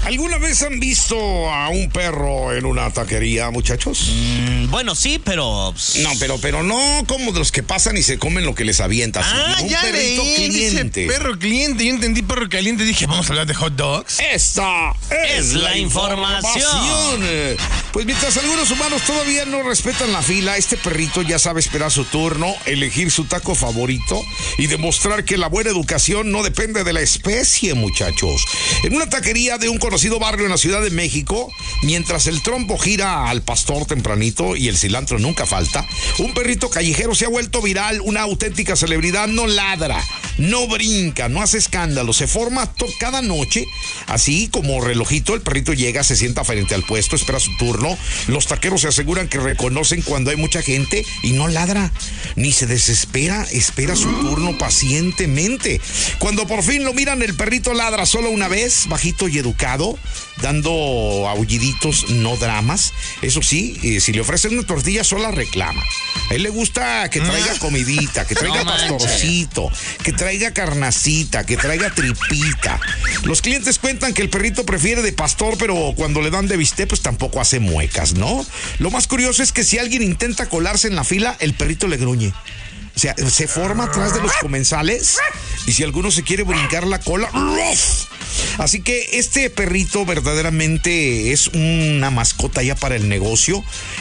¿Alguna vez han visto a un perro en una taquería, muchachos? Bueno, sí, pero... No, pero no como de los que pasan y se comen lo que les avientas. Un ya perrito leí, cliente. Dice perro cliente, yo entendí perro caliente, dije, vamos a hablar de hot dogs. Esta es la información. Pues mientras algunos humanos todavía no respetan la fila, este perrito ya sabe esperar su turno, elegir su taco favorito y demostrar que la buena educación no depende de la especie, muchachos. En una taquería de un conocido barrio en la Ciudad de México, mientras el trompo gira al pastor tempranito y el cilantro nunca falta, un perrito callejero se ha vuelto viral, una auténtica celebridad. No ladra, no brinca, no hace escándalo, se forma cada noche, así como relojito. El perrito llega, se sienta frente al puesto, espera su turno. Los taqueros se aseguran que reconocen cuando hay mucha gente y no ladra, ni se desespera, espera su turno pacientemente. Cuando por fin lo miran, el perrito ladra solo una vez, bajito y educado, dando aulliditos, no dramas. Eso sí, si le ofrecen una tortilla sola, reclama. A él le gusta que traiga comidita, que traiga pastorcito, que traiga carnacita, que traiga tripita. Los clientes cuentan que el perrito prefiere de pastor, pero cuando le dan de bistec, pues tampoco hace muecas, ¿no? Lo más curioso es que si alguien intenta colarse en la fila, el perrito le gruñe. O sea, se forma atrás de los comensales y si alguno se quiere brincar la cola, ¡ruf! Así que este perrito verdaderamente es una mascota ya para el negocio.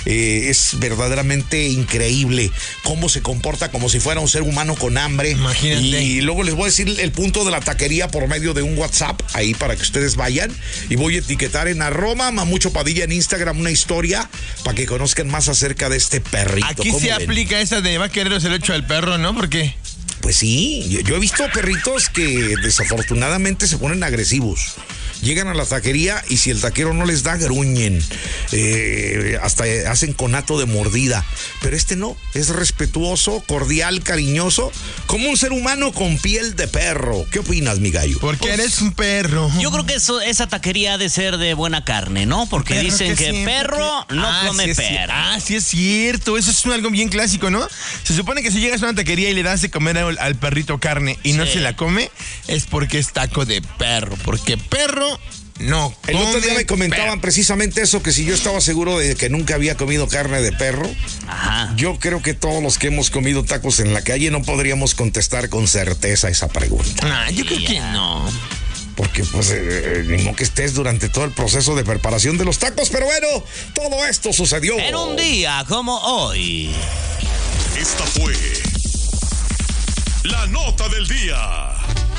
Es verdaderamente increíble cómo se comporta como si fuera un ser humano con hambre. Imagínate. Y luego les voy a decir el punto de la taquería por medio de un WhatsApp ahí para que ustedes vayan. Y voy a etiquetar en @Mamucho Padilla en Instagram una historia para que conozcan más acerca de este perrito. Aquí se aplica esa de va a querer el hecho del perro, ¿no? Porque... Pues sí, yo he visto perritos que desafortunadamente se ponen agresivos. Llegan a la taquería y si el taquero no les da, gruñen. Hasta hacen conato de mordida. Pero este no, es respetuoso, cordial, cariñoso, como un ser humano con piel de perro. ¿Qué opinas, mi gallo? Porque eres un perro. Yo creo que esa taquería ha de ser de buena carne, ¿no? Porque dicen que perro no come perro. Sí es cierto, eso es algo bien clásico, ¿no? Se supone que si llegas a una taquería y le das de comer al perrito carne y no se la come, es porque es taco de perro. Porque perro no. El otro día me comentaban precisamente eso, que si yo estaba seguro de que nunca había comido carne de perro. Ajá. Yo creo que todos los que hemos comido tacos en la calle no podríamos contestar con certeza esa pregunta. Yo creo que no. Porque pues ni modo que estés durante todo el proceso de preparación de los tacos, pero bueno, todo esto sucedió en un día como hoy. Esta fue la nota del día.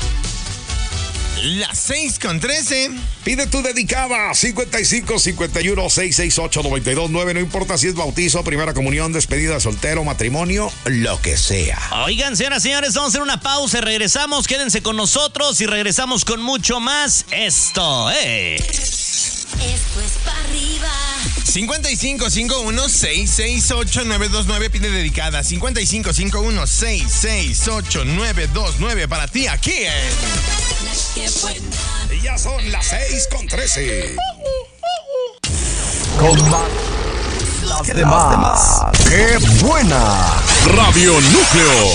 Las 6:13. Pide tu dedicada 55 51 668 929. No importa si es bautizo, primera comunión, despedida, soltero, matrimonio, lo que sea. Oigan, señoras y señores, vamos a hacer una pausa y regresamos. Quédense con nosotros y regresamos con mucho más. Esto es... Esto es para arriba. 55 51 668 929. Pide dedicada 55 51 668 929 para ti aquí en... Y ya son las 6:13. Con las demás. ¡Qué buena! Radio Núcleo.